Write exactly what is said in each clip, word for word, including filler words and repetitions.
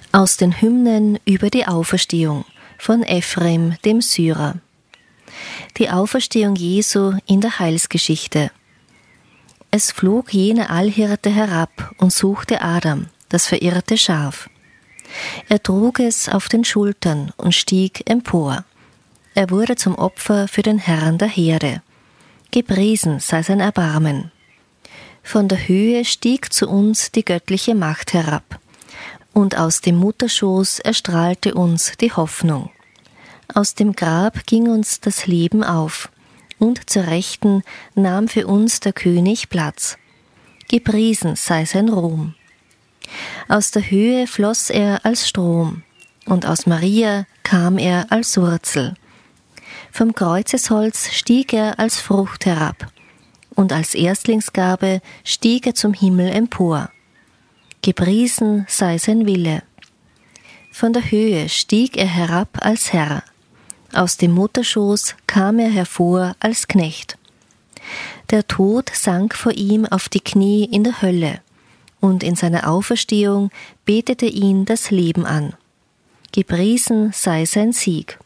Aus den Hymnen über die Auferstehung von Ephrem dem Syrer. Die Auferstehung Jesu in der Heilsgeschichte. Es flog jener Allhirte herab und suchte Adam, das verirrte Schaf. Er trug es auf den Schultern und stieg empor. Er wurde zum Opfer für den Herrn der Herde. Gepriesen sei sein Erbarmen. Von der Höhe stieg zu uns die göttliche Macht herab, und aus dem Mutterschoß erstrahlte uns die Hoffnung. Aus dem Grab ging uns das Leben auf, und zur Rechten nahm für uns der König Platz. Gepriesen sei sein Ruhm. Aus der Höhe floss er als Strom, und aus Maria kam er als Wurzel. Vom Kreuzesholz stieg er als Frucht herab, und als Erstlingsgabe stieg er zum Himmel empor. Gepriesen sei sein Wille. Von der Höhe stieg er herab als Herr. Aus dem Mutterschoß kam er hervor als Knecht. Der Tod sank vor ihm auf die Knie in der Hölle, und in seiner Auferstehung betete ihn das Leben an. Gepriesen sei sein Sieg.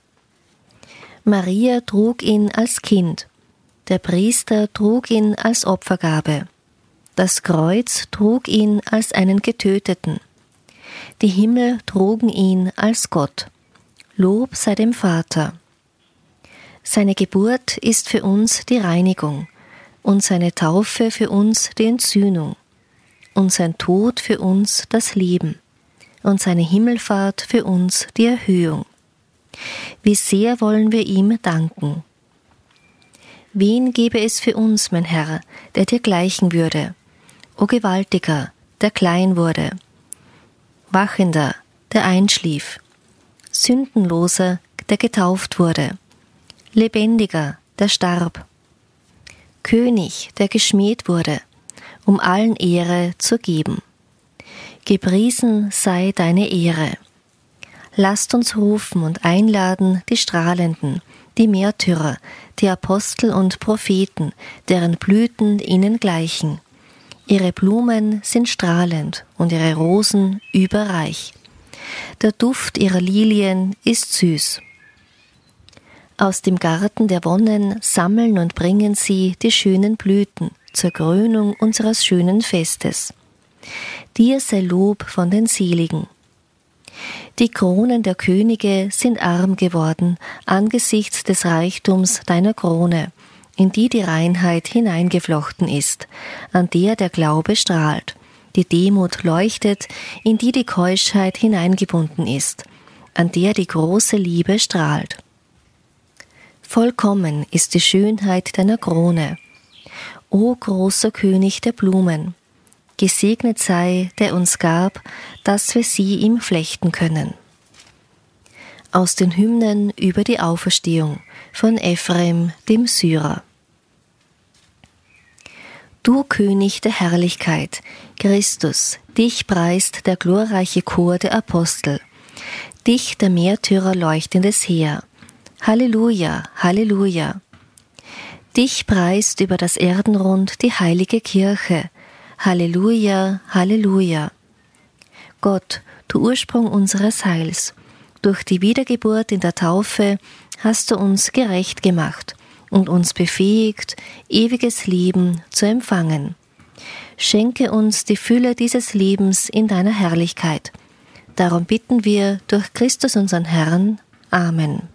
Maria trug ihn als Kind, der Priester trug ihn als Opfergabe. Das Kreuz trug ihn als einen Getöteten. Die Himmel trugen ihn als Gott. Lob sei dem Vater. Seine Geburt ist für uns die Reinigung und seine Taufe für uns die Entsühnung und sein Tod für uns das Leben und seine Himmelfahrt für uns die Erhöhung. Wie sehr wollen wir ihm danken. Wen gäbe es für uns, mein Herr, der dir gleichen würde? O Gewaltiger, der klein wurde, Wachender, der einschlief, Sündenloser, der getauft wurde, Lebendiger, der starb, König, der geschmäht wurde, um allen Ehre zu geben. Gepriesen sei deine Ehre. Lasst uns rufen und einladen die Strahlenden, die Märtyrer, die Apostel und Propheten, deren Blüten ihnen gleichen. Ihre Blumen sind strahlend und ihre Rosen überreich. Der Duft ihrer Lilien ist süß. Aus dem Garten der Wonnen sammeln und bringen sie die schönen Blüten zur Krönung unseres schönen Festes. Dir sei Lob von den Seligen. Die Kronen der Könige sind arm geworden angesichts des Reichtums deiner Krone, in die die Reinheit hineingeflochten ist, an der der Glaube strahlt, die Demut leuchtet, in die die Keuschheit hineingebunden ist, an der die große Liebe strahlt. Vollkommen ist die Schönheit deiner Krone, o großer König der Blumen, gesegnet sei, der uns gab, dass wir sie ihm flechten können. Aus den Hymnen über die Auferstehung von Ephrem dem Syrer. Du König der Herrlichkeit, Christus, dich preist der glorreiche Chor der Apostel, dich der Märtyrer leuchtendes Heer. Halleluja, Halleluja. Dich preist über das Erdenrund die heilige Kirche. Halleluja, Halleluja. Gott, du Ursprung unseres Heils, durch die Wiedergeburt in der Taufe hast du uns gerecht gemacht und uns befähigt, ewiges Leben zu empfangen. Schenke uns die Fülle dieses Lebens in deiner Herrlichkeit. Darum bitten wir durch Christus unseren Herrn. Amen.